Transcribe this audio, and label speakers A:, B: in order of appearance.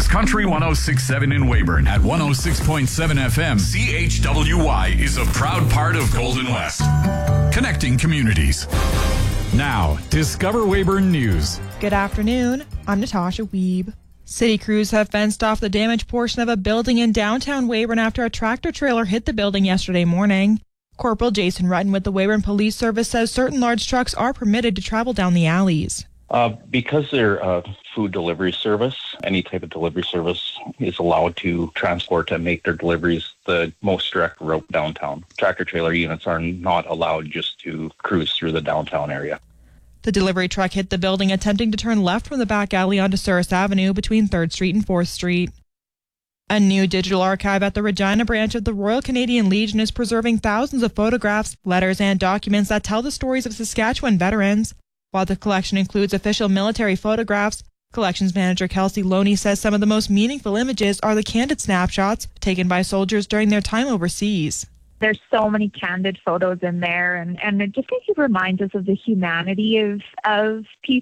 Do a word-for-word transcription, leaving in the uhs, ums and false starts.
A: is Country one oh six point seven in Weyburn. At one oh six point seven F M, C H W Y is a proud part of Golden West. Connecting communities. Now, Discover Weyburn News.
B: Good afternoon. I'm Natasha Wiebe. City crews have fenced off the damaged portion of a building in downtown Weyburn after a tractor trailer hit the building yesterday morning. Corporal Jason Rutten with the Weyburn Police Service says certain large trucks are permitted to travel down the alleys.
C: Uh, because they're a food delivery service, any type of delivery service is allowed to transport and make their deliveries the most direct route downtown. Tractor trailer units are not allowed just to cruise through the downtown area.
B: The delivery truck hit the building attempting to turn left from the back alley onto Souris Avenue between third Street and fourth Street. A new digital archive at the Regina branch of the Royal Canadian Legion is preserving thousands of photographs, letters, and documents that tell the stories of Saskatchewan veterans. While the collection includes official military photographs, collections manager Kelsey Loney says some of the most meaningful images are the candid snapshots taken by soldiers during their time overseas.
D: There's so many candid photos in there, and, and it just kind of reminds us of the humanity of, of people.